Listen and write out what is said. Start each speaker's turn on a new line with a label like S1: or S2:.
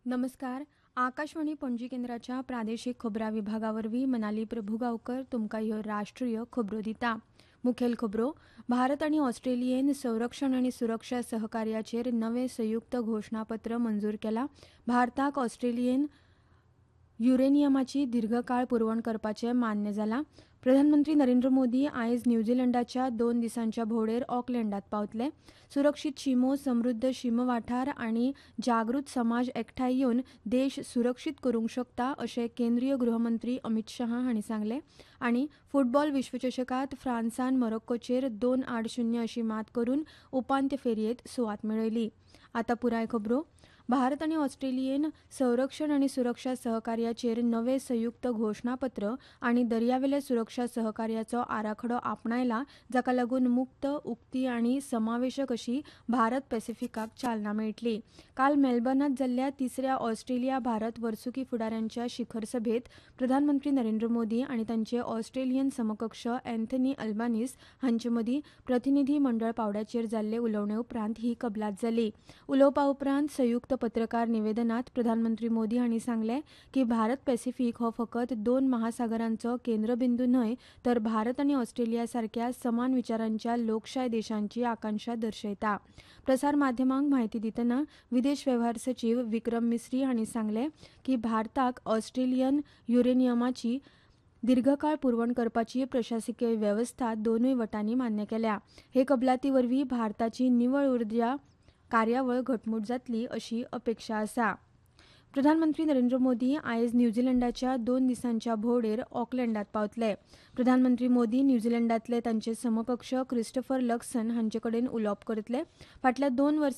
S1: नमस्कार. आकाशवाणी पणजी केंद्राच्या प्रादेशीक खबरां विभागावरवीं मनाली प्रभुगांवकर तुमकां ह्यो राष्ट्रीय खबरो दिता. मुखेल खबरो. भारत आनी ऑस्ट्रेलियेन संरक्षण आनी सुरक्षा सहकार्याचेर नवें संयुक्त घोशणापत्र मंजूर केलां. भारताक ऑस्ट्रेलियेन युरेनियमाची दीर्घकाळ पुरवण करपाचें मान्य जालां. प्रधानमंत्री नरेंद्र मोदी आयज न्यूझीलंडाच्या 2 दिसांच्या भोंवडेर ऑकलँडात पावतले. सुरक्षीत शिमो, समृद्ध शीम वाठार आनी जागृत समाज एकठांय येवन देश सुरक्षीत करूंक शकता अशें केंद्रीय गृहमंत्री अमित शाह हांणी सांगलें. आनी फुटबॉल विश्वचषकांत फ्रांसान मोरक्कोचेर 2-0 अशी मात करून उपांत्य फेरयेंत सुवात मेळयली. आतां पुराय खबरो. भारत आनी ऑस्ट्रेलियेन संरक्षण आनी सुरक्षा सहकार्याचेर नवें संयुक्त घोशणापत्र आनी दर्यावेले सुरक्षा सहकार्याचो आराखडो आपणायला, जाका लागून मुक्त, उक्ती आनी समावेशक अशी भारत पॅसिफिकाक चालना मेळटली. काल मेलबर्नांत जाल्ल्या तिसऱ्या ऑस्ट्रेलिया भारत वर्सुकी फुडाऱ्यांच्या शिखर सभेत प्रधानमंत्री नरेंद्र मोदी आनी तांचे ऑस्ट्रेलियन समकक्ष अँथनी अल्बानीस हांचे मदीं प्रतिनिधी मंडळ पावड्याचेर जाल्ले उलोवणे उपरांत ही कबलात जाली. उलोवपा उपरांत संयुक्त पत्रकार निवेदनात प्रधानमंत्री मोदी हांणी सांगलें की भारत पॅसिफीक हो फकत 2 महासागरांचो केंद्रबिंदू न्हय, तर भारत आनी ऑस्ट्रेलिया सारक्या समान विचारांच्या लोकशाय देशांची आकांक्षा दर्शयता. प्रसार माध्यमांक म्हायती दितना विदेश वेव्हार सचीव विक्रम मिस्री हांणी सांगलें की भारताक ऑस्ट्रेलियन युरेनियमाची दीर्घकाळ पुरवण करपाची प्रशासकीय वेवस्था दोनूय वटांनी मान्य केल्या. हे कबलाती वरवीं भारताची निवळ उर्जा कार्यावळ घटमूट जातली अशी अपेक्षा आसा. प्रधानमंत्री नरेंद्र मोदी आयज न्यूझीलंडाच्या 2 दिसांच्या भोंवडेर ऑकलँडात पावतले. प्रधानमंत्री मोदी न्यूझीलंडांतले तांचे समकक्ष क्रिस्टोफर लक्सन हांचे कडेन उलोवप करतले. फाटल्या 2 वर्सां